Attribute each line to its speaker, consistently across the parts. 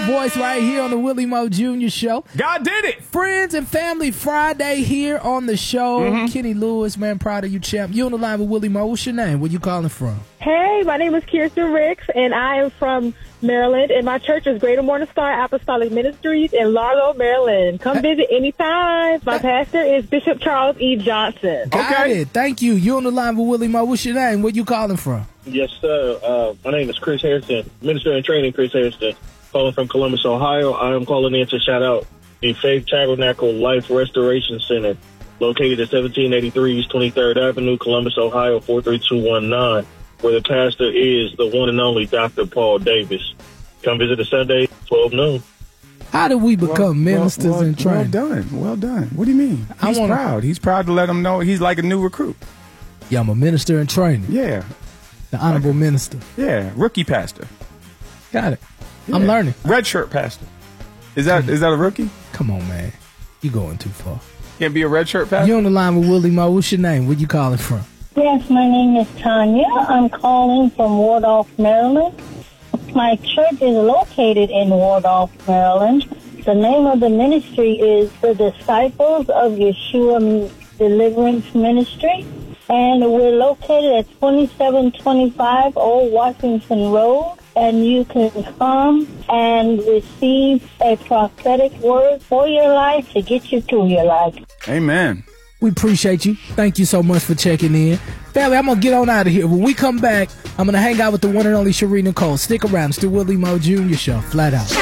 Speaker 1: Voice right here on the Willie Moe Jr. Show.
Speaker 2: God did it.
Speaker 1: Friends and Family Friday here on the show. Kenny Lewis, man, proud of you, champ. You on the line with Willie Moe. What's your name? Where you calling from?
Speaker 3: Hey, my name is Kirsten Ricks, and I am from Maryland, and my church is Greater Morning Star Apostolic Ministries in Largo, Maryland. Come visit anytime. My pastor is Bishop Charles E. Johnson.
Speaker 1: Got it. Thank you. You on the line with Willie Moe. What's your name? Where you calling from?
Speaker 4: Yes, sir. My name is Chris Harrison, Minister in Training Chris Harrison, calling from Columbus, Ohio. I am calling in to shout out the Faith Tabernacle Life Restoration Center, located at 1783 East 23rd Avenue, Columbus, Ohio, 43219, where the pastor is the one and only Dr. Paul Davis. Come visit us Sunday, 12 noon.
Speaker 1: How did we become ministers in training?
Speaker 2: Well done. What do you mean? He's proud. He's proud to let them know he's like a new recruit.
Speaker 1: Yeah, I'm a minister in training.
Speaker 2: Yeah.
Speaker 1: The honorable minister.
Speaker 2: Yeah, rookie pastor.
Speaker 1: Got it.
Speaker 2: Yeah.
Speaker 1: I'm learning.
Speaker 2: Red shirt pastor. Is that a rookie?
Speaker 1: Come on, man. You going too far.
Speaker 2: Can't be a red shirt pastor?
Speaker 1: You on the line with Willie Moe. What's your name? Where you calling from?
Speaker 5: Yes, my name is Tanya. I'm calling from Wardolph, Maryland. My church is located in Wardolph, Maryland. The name of the ministry is the Disciples of Yeshua Deliverance Ministry. And we're located at 2725 Old Washington Road. And you can come and receive a prophetic word for your life to get you through your life.
Speaker 2: Amen.
Speaker 1: We appreciate you. Thank you so much for checking in. Family, I'm going to get on out of here. When we come back, I'm going to hang out with the one and only Sheree Nicole. Stick around. It's the Willie Moe Jr. Show. Flat out.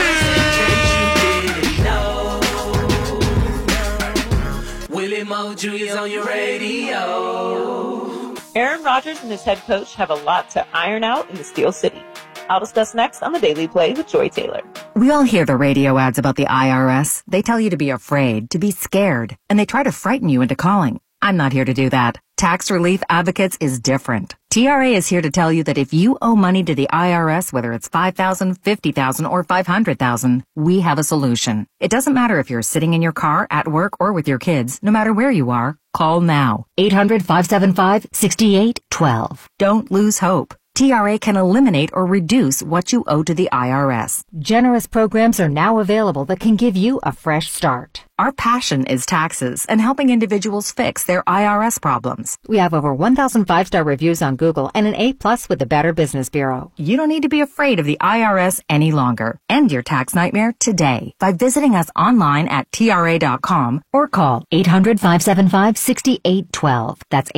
Speaker 6: Willie Moe Jr.'s on your radio.
Speaker 7: Aaron Rodgers and his head coach have a lot to iron out in the Steel City. I'll discuss next on the Daily Play with Joy Taylor.
Speaker 8: We all hear the radio ads about the IRS. They tell you to be afraid, to be scared, and they try to frighten you into calling. I'm not here to do that. Tax Relief Advocates is different. TRA is here to tell you that if you owe money to the IRS, whether it's $5,000, $50,000, or $500,000, we have a solution. It doesn't matter if you're sitting in your car, at work, or with your kids. No matter where you are, call now. 800-575-6812. Don't lose hope. TRA can eliminate or reduce what you owe to the IRS.
Speaker 9: Generous programs are now available that can give you a fresh start.
Speaker 8: Our passion is taxes and helping individuals fix their IRS problems.
Speaker 9: We have over 1,000 5-star reviews on Google and an A+ with the Better Business Bureau.
Speaker 8: You don't need to be afraid of the IRS any longer. End your tax nightmare today by visiting us online at TRA.com
Speaker 9: or call 800-575-6812. That's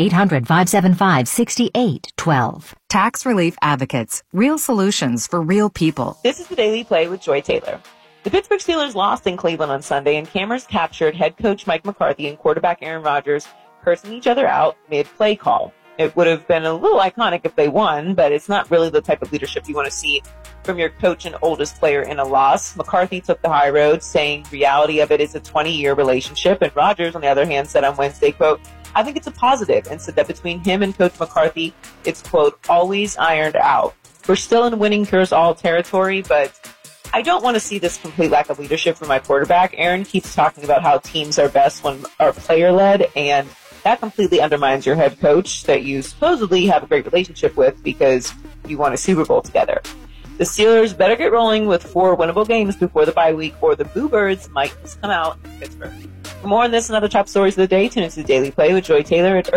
Speaker 9: 800-575-6812.
Speaker 8: Tax Relief Advocates. Real solutions for real people.
Speaker 7: This is the Daily Play with Joy Taylor. The Pittsburgh Steelers lost in Cleveland on Sunday, and cameras captured head coach Mike McCarthy and quarterback Aaron Rodgers cursing each other out mid-play call. It would have been a little iconic if they won, but it's not really the type of leadership you want to see from your coach and oldest player in a loss. McCarthy took the high road, saying reality of it is a 20-year relationship, and Rodgers, on the other hand, said on Wednesday, quote, I think it's a positive, and said that between him and Coach McCarthy, it's, quote, always ironed out. We're still in winning cures all territory, but I don't want to see this complete lack of leadership from my quarterback. Aaron keeps talking about how teams are best when are player-led, and that completely undermines your head coach that you supposedly have a great relationship with because you won a Super Bowl together. The Steelers better get rolling with 4 winnable games before the bye week, or the Boo Birds might just come out in Pittsburgh. For more on this and other top stories of the day, tune into the Daily Play with Joy Taylor at